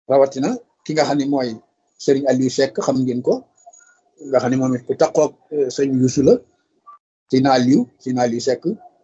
rawatina ki nga xam ne mooy Serigne Aliou Seck xam ngeen ko nga xam ne moom it ku taqoog sëñ Youssou la Sina Aliou Seck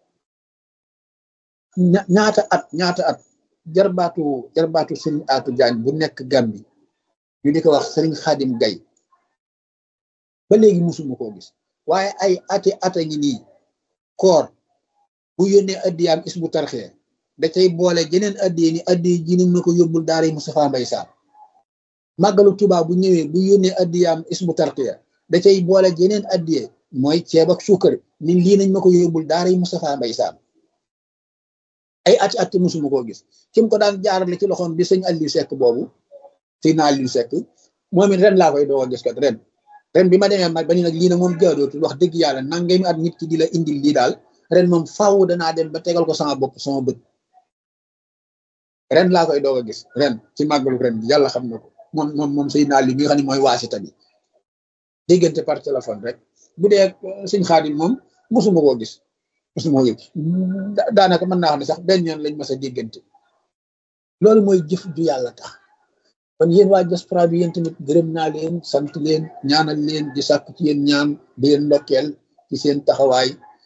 ñaata at jarbaatu Serigne Atou Diagne bu nekk Gàmbi ñu di ko wax Serigne Khadim Gaye ba léegi musuma koo gis waaye ay ata ngi nii koor bu yónnee addiyaam Hizbut Tarqiyyah da cay boole jeneen addiye ni addiye ji nañ ma ko yóbbul daara yi Moustapha Mbaye Sam màggalu Tuubaa bu ñëwee bu yónnee addiyaam Hizbut Tarqiyyah da cay boole jeneen addiye mooy ceeb ak suukar ni lii nañ ma ko yóbbul daara yi Moustapha Mbaye Sam ay ati musuma koo gis kim ko daan jaarale ci loxoom bi sëñ Aliou Seck boobu Sina Aliou Seck moom it ren laa koy doo a gis kat ren bi ma demee ba ni nag lii nag moom jaadootul wax dëgg yàlla nangami at nit ki di la indil lii daal ren moom faaw danaa dem ba tegal ko sama bopp sama bët ren laa koy doog a gis ren ci màggalu ren bi yàlla xam na ko moom Seydina Ali mi nga xam ne mooy waasita bi déggante par téléphone rek bu dee sëñ Xaadim moom mosuma koo gis daanaka mën naa xam ne sax benn yoon lañ mas a déggante loolu mooy jëf ju yàlla tax kon yéen waa diaspora bi yéen tamit gërëm naa leen sant leen ñaanal leen di sàkk ci yéen ñaan di leen ndokkeel ci seen taxawaay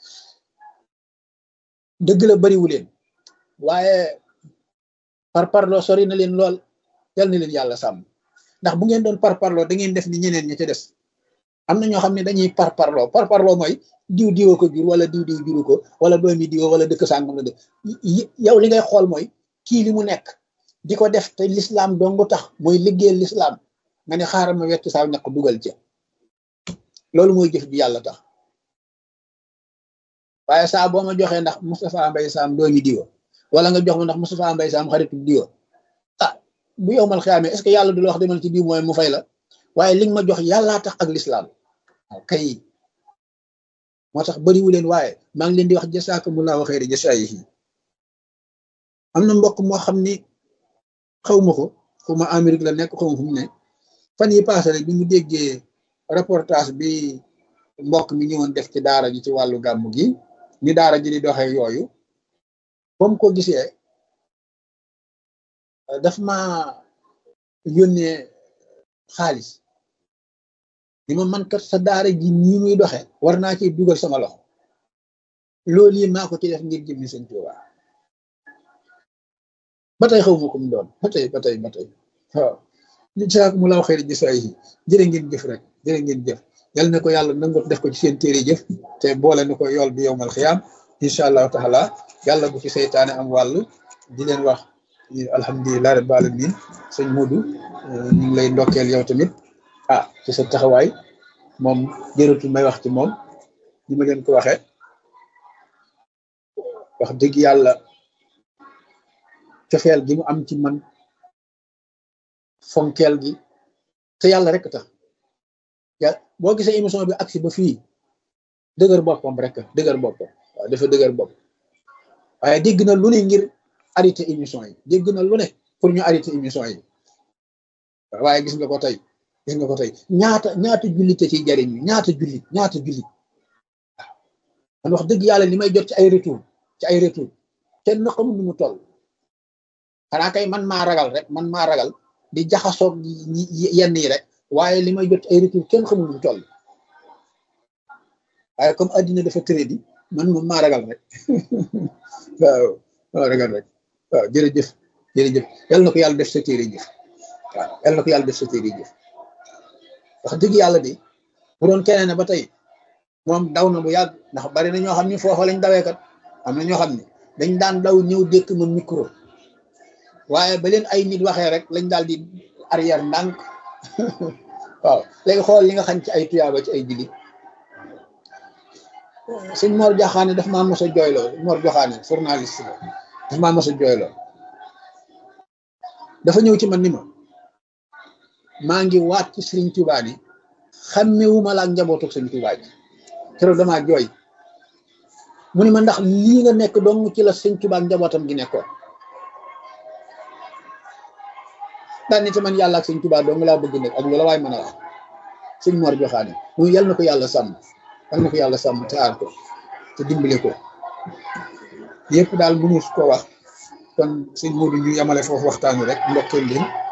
dëgg la bariwu leen waaye parparloo sori na leen lool yal na leen yàlla sàmm ndax bu ngeen doon parparloo da ngeen def ni ñeneen ña ca des am na ñoo xam ne dañuy parparloo mooy diw ko jur wala diw juru ko wala doomi diw wala dëkk sàngam la dëkk yow li ngay xool mooy kii li mu nekk di ko def te l'islam dong tax mooy liggéeyal l'islam nga ne xaaral ma wett saa ñaq dugal ca loolu mooy jëf ju yàlla tax waaye saa boo ma joxee ndax Moustapha Mbaye Sam doomi diwa wala nga jox ma ndax Moustapha Mbaye Sam xaritu diwa bu yow mal xiyaamee est-ce que yàlla du la wax demal ci diw mooy mu fay la waaye li nga ma jox yàllaa tax ak l'islam kay moo tax bariwu leen waaye maa ngi leen di wax jasaakumullahu xayra jasaayihi am na mbokk moo xam ni xaw ma ko xaw ma Amérique la nekk xaw ma fu mu ne fan yi passé rek bi mu déggee reportage bi mbokk mi ñëwoon def ci daara ji ci wàllu gàmmu gi ni daara ji di doxee yooyu ba mu ko gisee daf ma yónnee xaalis ni ma man kat sa daara ji nii muy doxe war naa ci dugal sama loxo loolu yi maa ko ci def ngir jëmmi Sëñ Tuubaa ba tey xaw ma ko mu doon ba tey waaw jazaakumullahu xayra jasaayihi jërë ngeen jëf rek jërë ngeen jëf yal na ko yàlla nangu def ko ci seen téere jëf te boole na ko yool bi yowmal xiyaam incha allahu taala yàlla bu ci seytaane am wàll di leen wax alhamdulilah rabbil alamin sëñ Modou ñu ngi lay ndokkeel yow tamit ci sa taxawaay moom jëratul may wax ci moom ni ma leen ko waxee wax dëgg yàlla cofeel gi mu am ci man fonkeel gi te yàlla rek tax boo gisee émission bi agsi ba fii dëgër boppam rek dëgër boppam waaw dafa dëgër bopp waaye dégg na lu ne ngir arrêté émission yi dégg na lu ne pour ñu arrêté émission yi waaye gis nga ko tey ñaata jullit ci jariñu ñaata jullit waaw man wax dëgg yàlla li may jot ci ay retour kenn na xamul nu mu toll xanaa kay man maa ragal di jaxasoog yenn yi rek waaye li may jot ay retour kenn xamul nu mu toll waaye comme addina dafa tëradi man moom maa ragal rek waaw ragal rek waaw jërëjëf yal na ko yàlla def sa téere jëf waaw yal na ko yàlla def sa téere jëf wax dëgg yàlla de bu doon keneen ne ba tey moom daw na bu yàgg ndax bari na ñoo xam ne foofa lañ dawee kat am na ñoo xam ne dañ daan daw ñëw dékk ma micro waaye ba leen ay nit waxee rek lañ daal di arrière ndànk waaw léegi xool li nga xam ci ay tuyaaba ci ay jullit sëñ Mor Joxaane daf maa mos a jooyloo Mor Joxaane journaliste la daf maa mos a jooyloo dafa ñëw ci man ni ma maa ngi waat ci Sëriñ Tuubaa ni xàmmewuma la ak njabootu Sëriñ Tuubaa ji keroog damaa jooy mu ni ma ndax lii nga nekk dong ci la Sëriñ Tuubaa ak njabootam gi nekkoon daan ni ci man yàlla ak Sëriñ Tuubaa dong laa bëgg nekk ak loola waaye mën a wax sëñ Mor Joxaane muy yal na ko yàlla sàmm te aar ko te dimbale ko yëpp daal mënu ko wax kon sëñ Modou ñu yamale foofu waxtaan wi rek ndokkeel leen